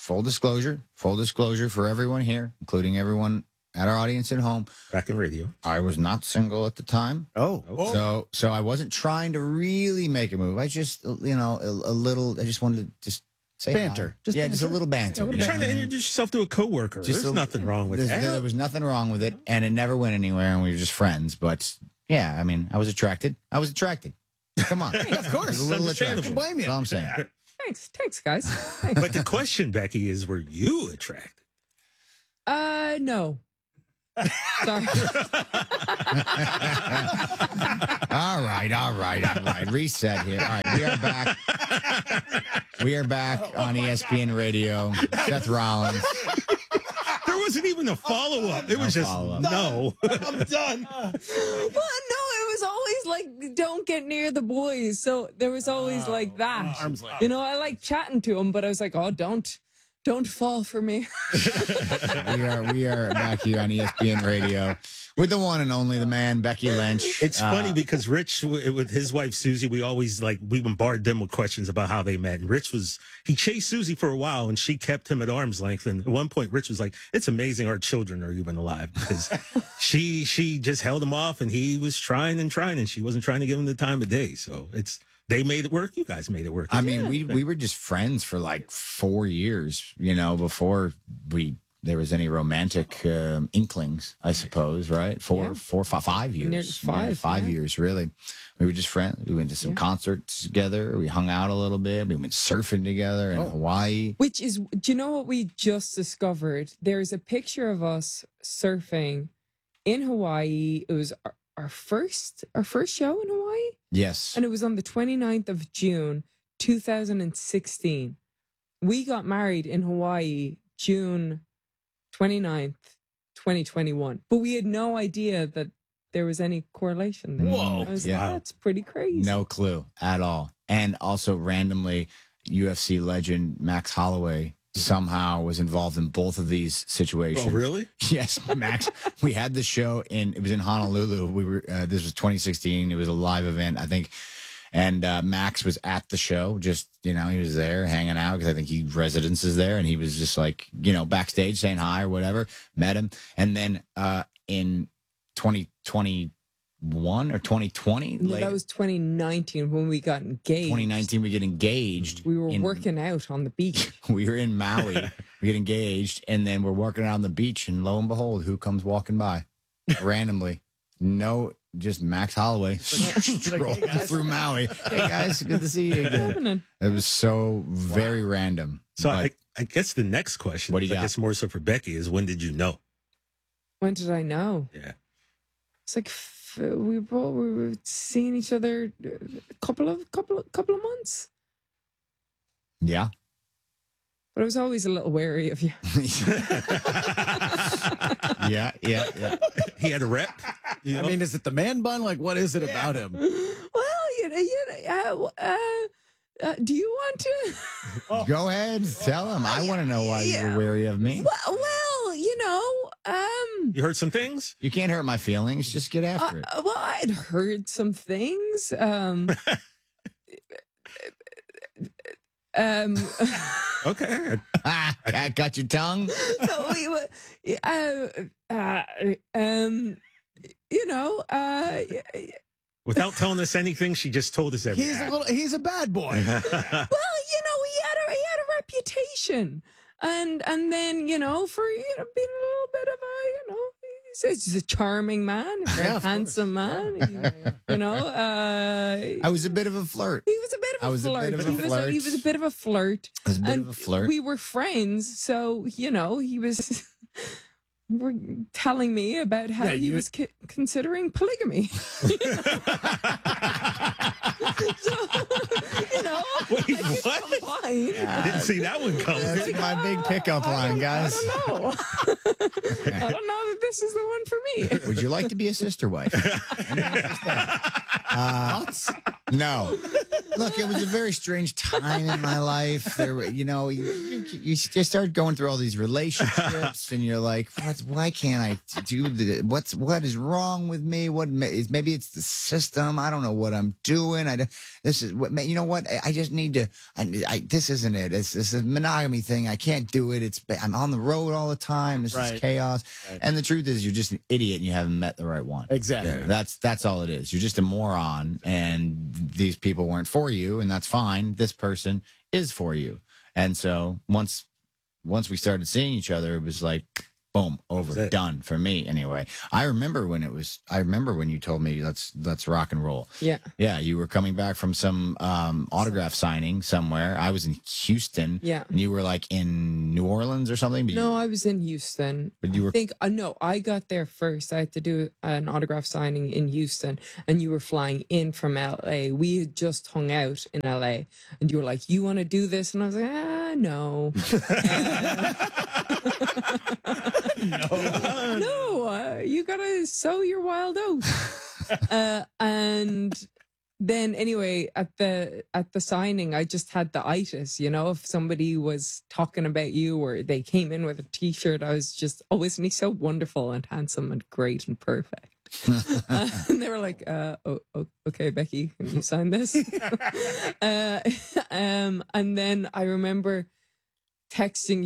full disclosure for everyone here, including everyone at our audience at home. Back in radio. I was not single at the time. Oh. So I wasn't trying to really make a move. I just, a little, I just wanted to just say Banter. Hi. Just a little banter. You're trying to introduce yourself to a coworker. There's nothing wrong with that. There was nothing wrong with it, and it never went anywhere, and we were just friends. But yeah, I mean, I was attracted. Come on. Of course. A little Understandable. attraction. Blame you. That's all I'm saying. Thanks, guys. Thanks. But the question, Becky, is were you attracted? No. Sorry. All right. Reset here. All right, we are back. We are back on ESPN Radio. Seth Rollins. There wasn't even a follow-up. It was just, follow-up. no. I'm done. Well, no, it was always like, don't get near the boys. So there was always like that. Arms length. You know, I like chatting to them, but I was like, oh, don't fall for me. We are back here on ESPN Radio with the one and only the man, Becky Lynch. It's funny because Rich, with his wife Susie, we always we bombard them with questions about how they met. And Rich he chased Susie for a while, and she kept him at arm's length. And at one point, Rich was like, "It's amazing our children are even alive," because she just held him off, and he was trying, and she wasn't trying to give him the time of day. So they made it work. You guys made it work. I mean, we were just friends for like 4 years, before there was any romantic inklings, I suppose, right? 5 years. Near 5 years, really. We were just friends. We went to some concerts together. We hung out a little bit. We went surfing together in Hawaii. Which is, do you know what we just discovered? There's a picture of us surfing in Hawaii. It was our first show in Hawaii. Yes. And it was on the 29th of June, 2016. We got married in Hawaii, June 29th, 2021. But we had no idea that there was any correlation there. Whoa. I was Yeah. like, that's pretty crazy. No clue at all. And also randomly, UFC legend Max Holloway somehow was involved in both of these situations. Oh, really? Yes, Max. We had the show it was in Honolulu. We were this was 2016. It was a live event, I think. And Max was at the show, just, he was there hanging out because I think he residences there. And he was just like, backstage saying hi or whatever, met him. And then in 2021 or 2020, No, that was 2019 when we got engaged. 2019, we get engaged. We were working out on the beach. We were in Maui. We get engaged. And then we're working out on the beach. And lo and behold, who comes walking by randomly? No, just Max Holloway strolling through Maui. Hey guys, good to see you again. It was so very random. So but I guess the next question, What do you I got? guess more so for Becky, is when did you know? When did I know? Yeah. It's like we were seeing each other a couple of months. yeah. But I was always a little wary of you. Yeah. He had a rep. I mean, is it the man bun? Like, what is it about him? Well, do you want to? Go ahead, tell him. I want to know why you were wary of me. Well, You heard some things? You can't hurt my feelings. Just get after it. well, I'd heard some things. Okay. Cat got your tongue? So we were, Without telling us anything, she just told us everything. He's a bad boy. well, he had a reputation, and then for being a little bit of a he's a charming man, a very handsome man. I was a bit of a flirt. He was a bit of a flirt. He was a bit of a flirt. I was a bit of a flirt. We were friends, so he was telling me about how he was considering polygamy. Wait, what? Fine. I didn't see that one coming. That's my big pickup line, guys. I don't know. I don't know that this is the one for me. Would you like to be a sister wife? No. Look, it was a very strange time in my life. There, you start going through all these relationships, and you're like, why can't I do what is wrong with me? Maybe it's the system. I don't know what I'm doing. This is what, you know what? I just need to, this isn't it. This is a monogamy thing. I can't do it. I'm on the road all the time. This is chaos. Right. And the truth is, you're just an idiot and you haven't met the right one. Exactly. Yeah, that's all it is. You're just a moron, and these people weren't for you, and that's fine. This person is for you. And so once we started seeing each other, it was like, boom, over, done for me. Anyway, I remember when you told me let's rock and roll. Yeah. Yeah. You were coming back from some autograph signing somewhere. I was in Houston. Yeah. And you were like in New Orleans or something. No, I was in Houston. But you were. No, I got there first. I had to do an autograph signing in Houston, and you were flying in from LA. We had just hung out in LA, and you were like, "You want to do this?" And I was like, no. No, you gotta sow your wild oats. And then anyway, at the signing, I just had the itis. If somebody was talking about you or they came in with a T-shirt, I was just, oh, isn't he so wonderful and handsome and great and perfect? And they were like, okay, Becky, can you sign this? And then I remember texting